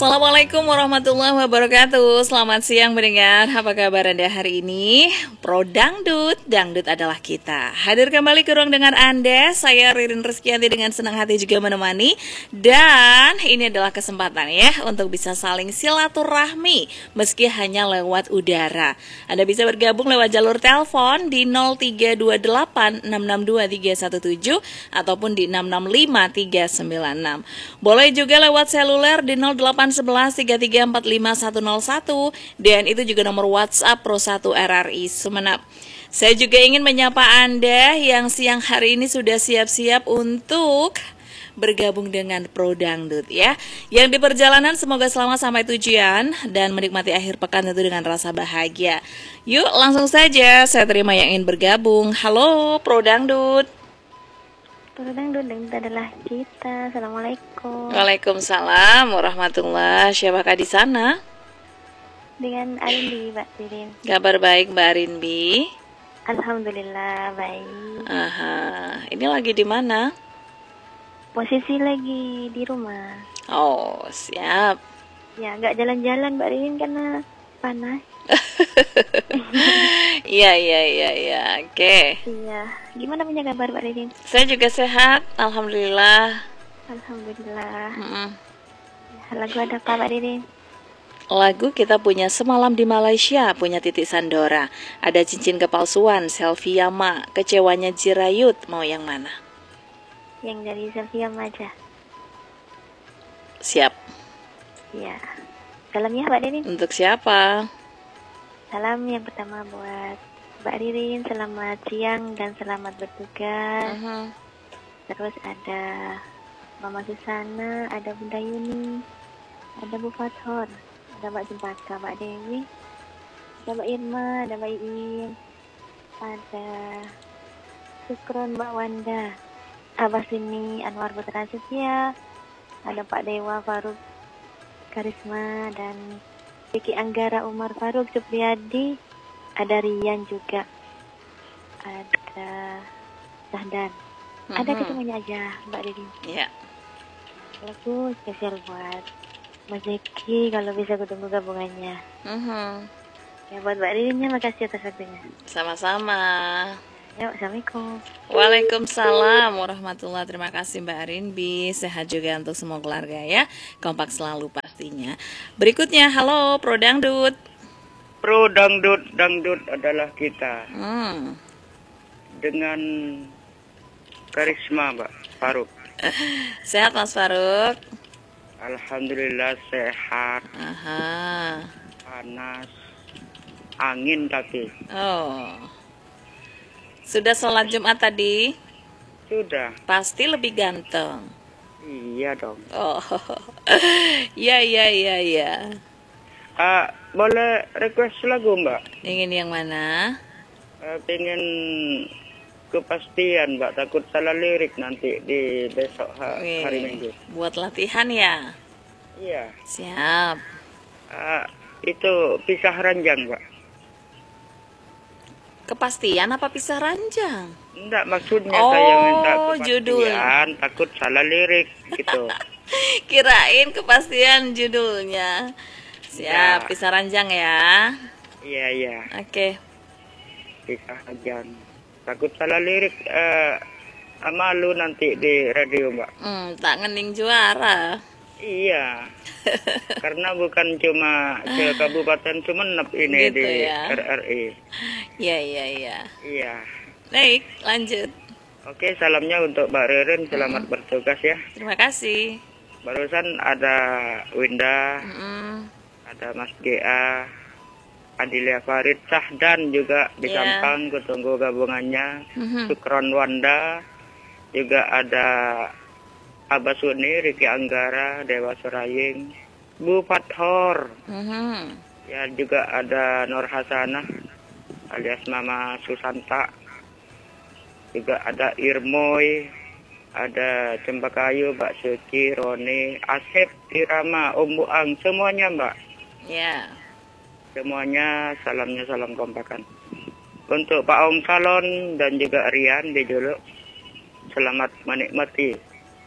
Assalamualaikum warahmatullahi wabarakatuh. Selamat siang mendengar. Apa kabar Anda hari ini? Pro Dangdut, Dangdut adalah kita. Hadir kembali ke ruang dengar Anda. Saya Ririn Rizkyanti dengan senang hati juga menemani. Dan ini adalah kesempatan ya untuk bisa saling silaturahmi meski hanya lewat udara. Anda bisa bergabung lewat jalur telepon di 0328 662 317 ataupun di 665 396. Boleh juga lewat seluler di 0811 3345 101 dan itu juga nomor WhatsApp Pro 1 RRI Sumeneb. Saya juga ingin menyapa Anda yang siang hari ini sudah siap-siap untuk bergabung dengan Pro Dangdut ya. Yang di perjalanan semoga selamat sampai tujuan dan menikmati akhir pekan tentu dengan rasa bahagia. Yuk langsung saja saya terima yang ingin bergabung. Halo Pro Dangdut. Pro Dangdut adalah kita. Assalamualaikum. Waalaikumsalam warahmatullahi. Siapakah di sana? Dengan Arinbi, Mbak Ririn. Kabar baik Mbak Arinbi? Alhamdulillah baik. Aha, ini lagi di mana? Posisi lagi di rumah. Oh, siap. Ya, nggak jalan-jalan Mbak Ririn karena panas. Iya, oke. Iya. Gimana punya kabar Mbak Ririn? Saya juga sehat, alhamdulillah. Alhamdulillah. Lagu ada apa Mbak Ririn? Lagu kita punya Semalam di Malaysia, punya Titik Sandora. Ada Cincin Kepalsuan, Selfie Yama, Kecewanya Jirayut. Mau yang mana? Yang dari Sofia aja. Siap. Iya. Salamnya Mbak Ririn. Untuk siapa? Salam yang pertama buat Mbak Ririn, selamat siang dan selamat bertugas. Terus ada Mama Susana, ada Bunda Yuni, ada Bu Fathor, ada Mbak Jempaka, Mbak Dewi, ada Mbak Irma, ada Mbak Iin, ada Sukron, Mbak Wanda, Abah Sini, Anwar Putra Setia, ada Pak Dewa, Faruk Karisma, dan Vicky Anggara, Umar Faruk, Supriyadi, ada Rian juga, ada Sahdan. Ada ketemunya aja Mbak Ririn. Iya. Lagu spesial buat Mas Zeki, kalau bisa ketemu gabungannya. Ya buat Mbak Ririnnya, makasih atas waktunya. Sama-sama. Yuk, Assalamualaikum. Waalaikumsalam warahmatullahi. Terima kasih Mbak Arinbi. Sehat juga untuk semua keluarga ya. Kompak selalu pastinya. Berikutnya, halo Pro Dangdut. Pro Dangdut, Dangdut adalah kita. Dengan karisma Mbak Faruk. Sehat Mas Faruk? Alhamdulillah sehat. Panas. Angin tapi. Oh. Sudah sholat Jumat tadi? Sudah. Pasti lebih ganteng. Iya dong. Oh. Iya. Boleh request lagu Mbak? Ingin yang mana? Pengen kepastian Mbak, takut salah lirik nanti di besok hari Minggu. Buat latihan ya? Iya. Siap. Itu pisah ranjang Mbak. Kepastian apa pisah ranjang? Enggak, maksudnya saya minta kepastian, judul. takut salah lirik gitu. Kirain kepastian judulnya. Siap, pisah ranjang ya. Iya. Oke. Pisah ranjang. Takut salah lirik, malu nanti di radio Mbak. Tak ngening juara. Iya. Karena bukan cuma ke Kabupaten Sumeneb ini gitu di ya? RRI. Iya. Iya. Baik, lanjut. Oke, salamnya untuk Mbak Ririn, selamat bertugas ya. Terima kasih. Barusan ada Winda, ada Mas GA, Adilia Farid, Sahdan juga di Sampang, kutunggu gabungannya. Sukron Wanda, juga ada Abah Suni, Riki Anggara, Dewa Suraying, Bu Fathor, ya juga ada Nur Hasanah alias Mama Susanta, juga ada Irmoy, ada Cempakayu, Mbak Suci, Roni, Asep, Irama, Om Buang, semuanya Mbak. Ya. Semuanya salamnya salam kompakan. Untuk Pak Om Salon dan juga Rian di Jolo, selamat menikmati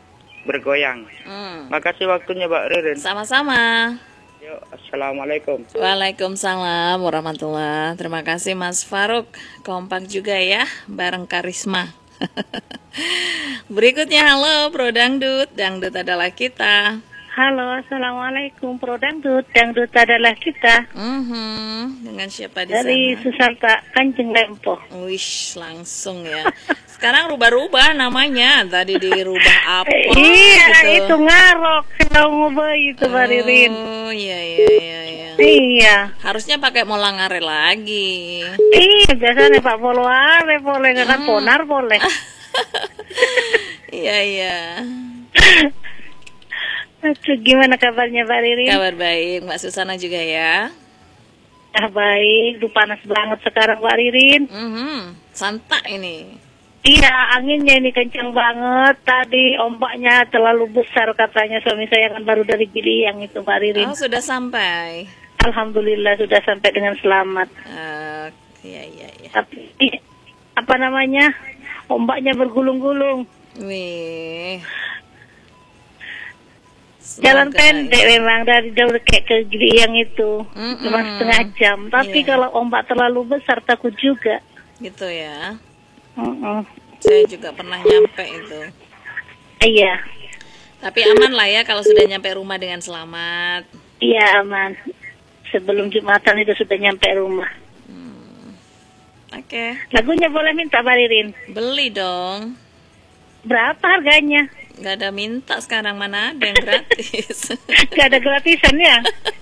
bergoyang. Makasih waktunya Mbak Ririn. Sama-sama. Yuk, assalamualaikum. Waalaikumsalam warahmatullahi. Terima kasih Mas Faruk. Kompak juga ya, bareng Karisma. Berikutnya, halo Pro Dangdut, Dangdut adalah kita. Halo, assalamualaikum Pro Dangdut, Dangdut adalah kita. Dengan siapa di Dari sana? Susalta, Kanjeng Lempo. Wish, langsung ya. Sekarang rubah-rubah namanya. Tadi dirubah apa Iya, gitu. itu ngarok. Kalau ngubah itu Mbak Ririn. Oh, iya. Iya. Harusnya pakai molangare lagi. Iya, biasanya Pak Poloare boleh, kan Ponar boleh. Iya. Aduh, gimana kabarnya Mbak Ririn? Kabar baik, Mbak Susana juga ya. Baik, panas banget sekarang Mbak Ririn. Santai ini. Iya, anginnya ini kencang banget. Tadi ombaknya terlalu besar katanya suami saya, kan baru dari Biliang itu Mbak Ririn. Oh, sudah sampai. Alhamdulillah sudah sampai dengan selamat. Iya. Tapi apa namanya, ombaknya bergulung-gulung. Wih. Jalan Semoga pendek memang dari jauh kayak ke Biliang itu, cuma setengah jam. Tapi kalau ombak terlalu besar takut juga. Gitu ya. Saya juga pernah nyampe itu. Iya. Tapi aman lah ya kalau sudah nyampe rumah dengan selamat. Iya, aman. Sebelum Jumatan itu sudah nyampe rumah. Oke. Lagunya boleh minta Mbak Ririn? Beli dong. Berapa harganya? Gak ada minta sekarang, mana ada yang gratis. Gak ada gratisan ya?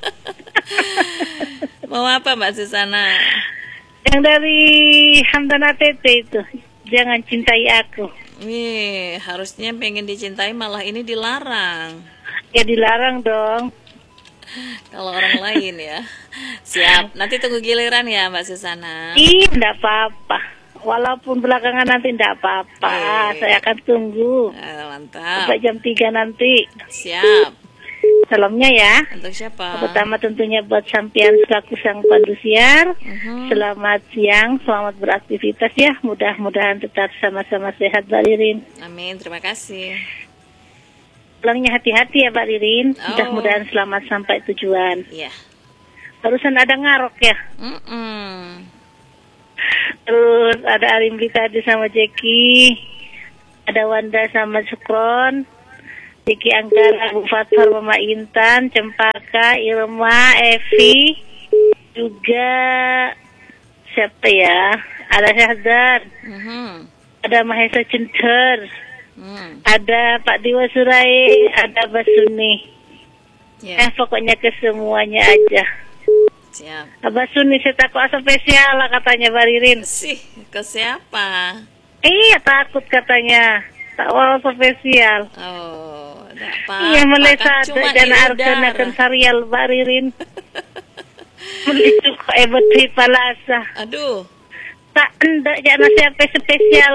Mau apa Mbak Susana? Yang dari Hamdana Tete itu, Jangan Cintai Aku. Wih, harusnya pengen dicintai malah ini dilarang. Ya dilarang dong. Kalau orang lain ya. Siap, nanti tunggu giliran ya Mbak Susana. Ih, enggak apa-apa. Walaupun belakangan nanti enggak apa-apa. Saya akan tunggu. Mantap. Sampai jam 3 nanti. Siap. Salamnya ya. Untuk siapa? Pertama tentunya buat sampean selaku sang pandu siar. Selamat siang, selamat beraktivitas ya. Mudah-mudahan tetap sama-sama sehat Mbak Ririn. Amin, terima kasih. Pulangnya hati-hati ya Mbak Ririn. Mudah-mudahan selamat sampai tujuan. Iya. Barusan ada ngarok ya. Terus ada Arimli tadi sama Jeki. Ada Wanda sama Sukron. Diki Angkara, Bu Fathar, Mama Intan, Cempaka, Irma, Evi, juga siapa ya? Ada Syahdar, ada Mahesa Center, ada Pak Diwa Surai, ada Basuni. Pokoknya ke semuanya aja. Siap. Abah Suni saya takut spesial lah katanya Mbak Ririn. Sih, ke siapa? Iya takut katanya. Tak walau spesial. Oh, enggak apa-apa. Iya melesa Cuma dan argana kan serial Mbak Ririn. Melitu ebet di palasa. Aduh. Tak endak jangan siapa spesial.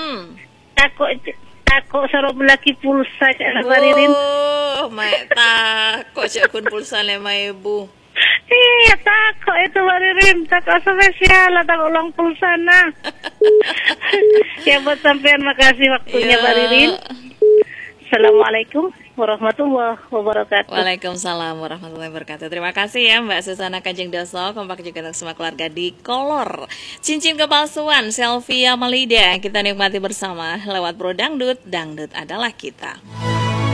Takut sarap laki pulsa jangan Mbak Ririn. Oh, mak takut cak kun pulsa lema ibu. Iya takut itu Mbak Ririn. Takut spesial takut ulang pulsana. Ya buat sampean makasih waktunya Mbak Ririn. Assalamualaikum warahmatullahi wabarakatuh. Waalaikumsalam warahmatullahi wabarakatuh. Terima kasih ya Mbak Susana Kanjeng Doso. Kompak juga untuk semua keluarga di Kolor. Cincin kepalsuan Selvia Malida. Kita nikmati bersama lewat Pro Dangdut. Dangdut adalah kita.